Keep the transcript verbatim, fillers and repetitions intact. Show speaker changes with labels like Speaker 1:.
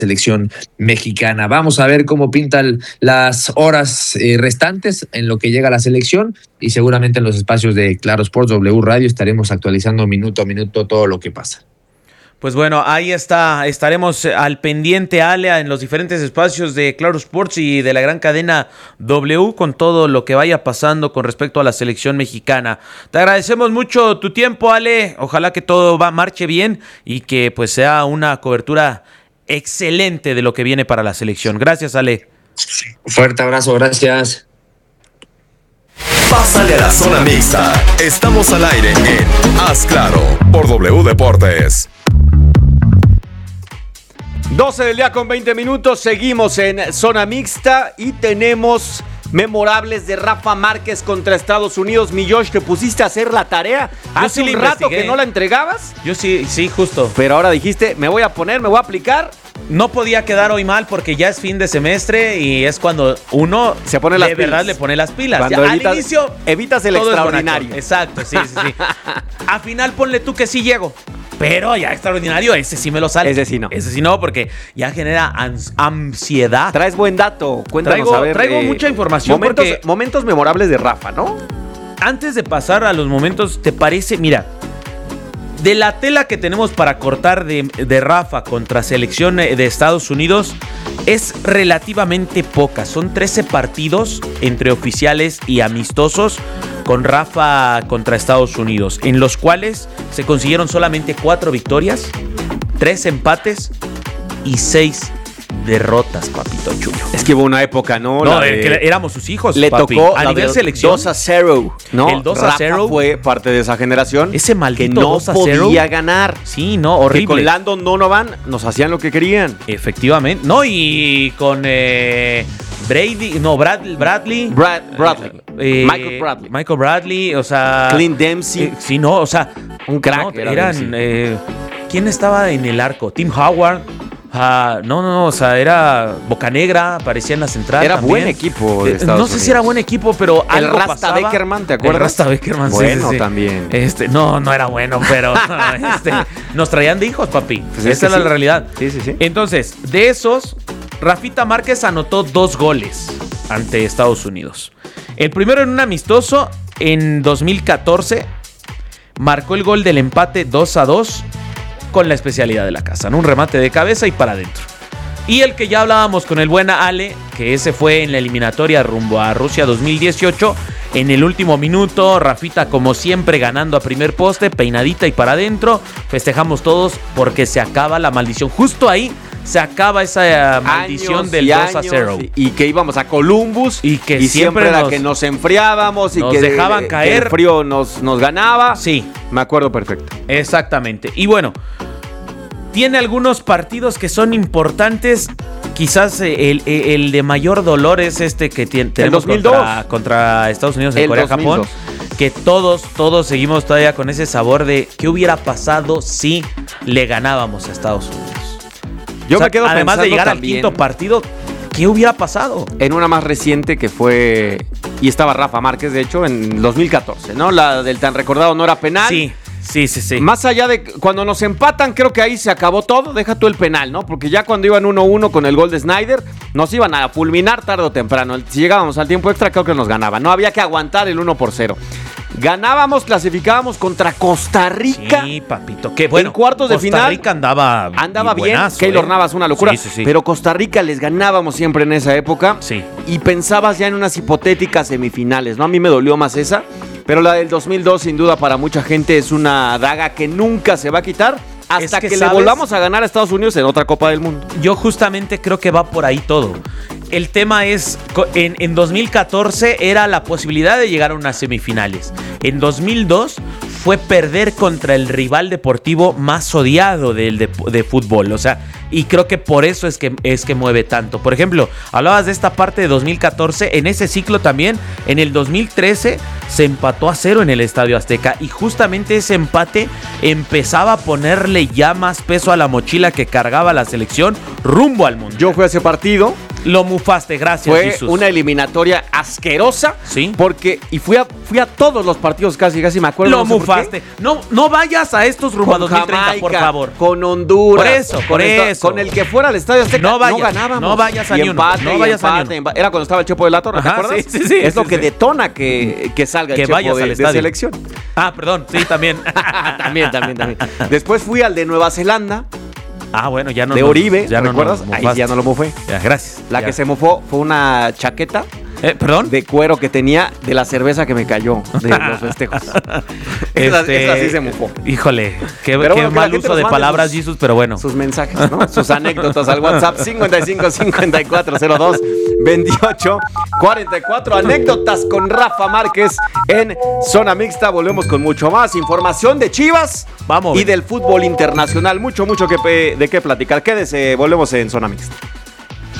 Speaker 1: selección mexicana. Vamos a ver cómo pintan las horas eh, restantes en lo que llega a la selección y seguramente en los espacios de Claro Sports W Radio estaremos actualizando minuto a minuto todo lo que pasa.
Speaker 2: Pues bueno, ahí está, estaremos al pendiente, Ale, en los diferentes espacios de Claro Sports y de la gran cadena W con todo lo que vaya pasando con respecto a la selección mexicana. Te agradecemos mucho tu tiempo, Ale, ojalá que todo va, marche bien y que pues sea una cobertura excelente de lo que viene para la selección. Gracias, Ale.
Speaker 1: Fuerte abrazo, gracias.
Speaker 3: Pásale a la zona mixta. Estamos al aire en Haz Claro por W Deportes.
Speaker 4: doce del día con veinte minutos, seguimos en zona mixta y tenemos memorables de Rafa Márquez contra Estados Unidos. Mi Josh, ¿te pusiste a hacer la tarea? Hace un rato que no la entregabas.
Speaker 2: Yo sí, sí, justo.
Speaker 4: Pero ahora dijiste, me voy a poner, me voy a aplicar.
Speaker 2: No podía quedar hoy mal porque ya es fin de semestre y es cuando uno
Speaker 4: se pone las
Speaker 2: de
Speaker 4: pilas.
Speaker 2: verdad le pone las pilas.
Speaker 4: Cuando
Speaker 2: ya,
Speaker 4: evitas,
Speaker 2: al inicio
Speaker 4: evitas el extraordinario.
Speaker 2: Exacto, sí, sí, sí. A final ponle tú que sí llego. Pero ya extraordinario, ese sí me lo sale.
Speaker 4: Ese sí no.
Speaker 2: Ese sí no, porque ya genera ans- ansiedad.
Speaker 4: Traes buen dato, cuéntanos.
Speaker 2: Traigo,
Speaker 4: a ver,
Speaker 2: traigo
Speaker 4: eh,
Speaker 2: mucha información.
Speaker 4: Momentos,
Speaker 2: porque
Speaker 4: momentos memorables de Rafa, ¿no?
Speaker 2: Antes de pasar a los momentos, ¿te parece? Mira, de la tela que tenemos para cortar de, de Rafa contra selección de Estados Unidos es relativamente poca. Son trece partidos entre oficiales y amistosos con Rafa contra Estados Unidos, en los cuales se consiguieron solamente cuatro victorias, tres empates y seis derrotas, papito chulo.
Speaker 4: Es que hubo una época, ¿no?
Speaker 2: No,
Speaker 4: la de...
Speaker 2: que éramos sus hijos,
Speaker 4: le
Speaker 2: papi.
Speaker 4: tocó
Speaker 2: a
Speaker 4: la
Speaker 2: nivel
Speaker 4: de
Speaker 2: selección.
Speaker 4: dos a cero, ¿no?
Speaker 2: El dos a
Speaker 4: Rafa
Speaker 2: cero
Speaker 4: fue parte de esa generación.
Speaker 2: Ese maldito
Speaker 4: que no
Speaker 2: dos a cero
Speaker 4: podía ganar.
Speaker 2: Sí, no, horrible.
Speaker 4: Que con Landon Donovan nos hacían lo que querían.
Speaker 2: Efectivamente. No, y con eh, Brady, no, Brad, Bradley.
Speaker 4: Brad, Bradley.
Speaker 2: Eh,
Speaker 4: Michael Bradley.
Speaker 2: Michael Bradley, o sea.
Speaker 4: Clint Dempsey.
Speaker 2: Eh, sí, no, o sea.
Speaker 4: Un crack.
Speaker 2: No,
Speaker 4: era
Speaker 2: eran. Eh, ¿Quién estaba en el arco? Tim Howard. Uh, no, no, no, o sea, era Bocanegra, aparecía en la central.
Speaker 4: Era
Speaker 2: también.
Speaker 4: buen equipo de Estados
Speaker 2: No
Speaker 4: Unidos.
Speaker 2: sé si era buen equipo, pero
Speaker 4: el
Speaker 2: algo
Speaker 4: Rasta
Speaker 2: pasaba.
Speaker 4: Beckerman, ¿te acuerdas?
Speaker 2: El Rasta Beckerman,
Speaker 4: bueno,
Speaker 2: sí, sí, sí.
Speaker 4: también.
Speaker 2: Este, no, no era bueno, pero este, nos traían de hijos, papi.
Speaker 4: Pues
Speaker 2: Esa es
Speaker 4: sí.
Speaker 2: la realidad.
Speaker 4: Sí, sí, sí.
Speaker 2: Entonces, de esos, Rafita Márquez anotó dos goles ante Estados Unidos. El primero en un amistoso en dos mil catorce, marcó el gol del empate dos a dos con la especialidad de la casa, ¿no? Un remate de cabeza y para adentro. Y el que ya hablábamos con el buen Ale, que ese fue en la eliminatoria rumbo a Rusia dos mil dieciocho, en el último minuto, Rafita como siempre ganando a primer poste, peinadita y para adentro, festejamos todos porque se acaba la maldición. Justo ahí se acaba esa uh, maldición
Speaker 4: años
Speaker 2: del
Speaker 4: y
Speaker 2: dos a cero.
Speaker 4: Y, y que íbamos a Columbus
Speaker 2: y que
Speaker 4: y siempre,
Speaker 2: siempre
Speaker 4: era
Speaker 2: nos,
Speaker 4: que nos enfriábamos y
Speaker 2: nos
Speaker 4: que
Speaker 2: dejaban
Speaker 4: que
Speaker 2: caer.
Speaker 4: el frío nos, nos ganaba.
Speaker 2: Sí.
Speaker 4: Me acuerdo perfecto.
Speaker 2: Exactamente. Y bueno, tiene algunos partidos que son importantes. Quizás el, el de mayor dolor es este que tiene, tenemos
Speaker 4: el dos mil dos.
Speaker 2: Contra, contra Estados Unidos en Corea-Japón. Que todos, todos seguimos todavía con ese sabor de qué hubiera pasado si le ganábamos a Estados Unidos.
Speaker 4: Yo
Speaker 2: o sea,
Speaker 4: me quedo
Speaker 2: además de llegar
Speaker 4: también,
Speaker 2: al quinto partido, ¿qué hubiera pasado?
Speaker 4: En una más reciente que fue, y estaba Rafa Márquez, de hecho, en dos mil catorce, ¿no? La del tan recordado no era penal.
Speaker 2: Sí. Sí, sí, sí.
Speaker 4: Más allá de cuando nos empatan, creo que ahí se acabó todo. Deja tú el penal, ¿no? Porque ya cuando iban uno uno con el gol de Snyder, nos iban a fulminar tarde o temprano. Si llegábamos al tiempo extra, creo que nos ganaban. No había que aguantar el uno por cero. Ganábamos, clasificábamos contra Costa Rica.
Speaker 2: Sí, papito. Qué bueno.
Speaker 4: En cuartos de
Speaker 2: Costa
Speaker 4: final.
Speaker 2: Costa Rica andaba
Speaker 4: Andaba bien.
Speaker 2: Buenazo,
Speaker 4: Keylor
Speaker 2: ¿eh?
Speaker 4: Navas, una locura.
Speaker 2: Sí, sí, sí.
Speaker 4: Pero Costa Rica les ganábamos siempre en esa época.
Speaker 2: Sí.
Speaker 4: Y pensabas ya en unas hipotéticas semifinales, ¿no? A mí me dolió más esa. Pero la del dos mil dos, sin duda, para mucha gente es una daga que nunca se va a quitar hasta
Speaker 2: Es que,
Speaker 4: que,
Speaker 2: ¿sabes?
Speaker 4: le volvamos a ganar a Estados Unidos en otra Copa del Mundo.
Speaker 2: Yo justamente creo que va por ahí todo. El tema es, en, en dos mil catorce era la posibilidad de llegar a unas semifinales. En dos mil dos fue perder contra el rival deportivo más odiado del de, de fútbol. O sea, y creo que por eso es que, es que mueve tanto. Por ejemplo, hablabas de esta parte de dos mil catorce. En ese ciclo también, en el dos mil trece, se empató a cero en el Estadio Azteca. Y justamente ese empate empezaba a ponerle ya más peso a la mochila que cargaba la selección rumbo al Mundial.
Speaker 4: Yo fui a ese partido.
Speaker 2: Lo mufaste, gracias,
Speaker 4: Fue
Speaker 2: Jesus.
Speaker 4: una eliminatoria asquerosa.
Speaker 2: Sí.
Speaker 4: Porque, y fui a, fui a todos los partidos casi, casi me acuerdo.
Speaker 2: Lo
Speaker 4: no sé por
Speaker 2: mufaste. No, no vayas a estos rumbo a
Speaker 4: Con
Speaker 2: dos mil treinta,
Speaker 4: Jamaica,
Speaker 2: por favor.
Speaker 4: con Honduras.
Speaker 2: Por eso,
Speaker 4: con
Speaker 2: por
Speaker 4: esta-
Speaker 2: eso.
Speaker 4: Con el que fuera al Estadio Azteca
Speaker 2: No vayas,
Speaker 4: no ganábamos.
Speaker 2: no vayas a
Speaker 4: y
Speaker 2: ni uno,
Speaker 4: empate,
Speaker 2: no
Speaker 4: y
Speaker 2: vayas a ni
Speaker 4: empate,
Speaker 2: uno.
Speaker 4: empa- Era cuando estaba el Chepo de la Torre, ¿te
Speaker 2: Ajá,
Speaker 4: acuerdas?
Speaker 2: sí, sí, sí,
Speaker 4: es lo
Speaker 2: sí,
Speaker 4: que
Speaker 2: sí.
Speaker 4: detona que, que salga
Speaker 2: Que
Speaker 4: el Chepo
Speaker 2: vayas
Speaker 4: de,
Speaker 2: al
Speaker 4: de
Speaker 2: estadio.
Speaker 4: selección.
Speaker 2: Ah, perdón, sí, también.
Speaker 4: también, también, también. Después fui al de Nueva Zelanda,
Speaker 2: Ah, bueno, ya no.
Speaker 4: de
Speaker 2: nos-
Speaker 4: Oribe,
Speaker 2: ya no
Speaker 4: ¿recuerdas?
Speaker 2: nos
Speaker 4: Ahí
Speaker 2: mufaste.
Speaker 4: ya no lo mofé.
Speaker 2: Ya, gracias.
Speaker 4: La
Speaker 2: Ya.
Speaker 4: que se mofó fue una chaqueta
Speaker 2: Eh, ¿Perdón?
Speaker 4: de cuero que tenía de la cerveza que me cayó de los festejos. esa,
Speaker 2: Este,
Speaker 4: esa sí se mofó.
Speaker 2: Híjole, qué,
Speaker 4: Pero
Speaker 2: qué
Speaker 4: bueno, que la
Speaker 2: mal
Speaker 4: gente
Speaker 2: uso
Speaker 4: nos
Speaker 2: de
Speaker 4: mande
Speaker 2: palabras,
Speaker 4: sus-
Speaker 2: Jesus, pero bueno.
Speaker 4: Sus mensajes, ¿no? Sus anécdotas al WhatsApp cincuenta y cinco cincuenta y cuatro cero dos veintiocho cuarenta y cuatro. Anécdotas con Rafa Márquez en Zona Mixta. Volvemos con mucho más información de Chivas.
Speaker 2: Vamos.
Speaker 4: Y del fútbol internacional. Mucho, mucho que pe- de qué platicar. Quédese, volvemos en Zona Mixta.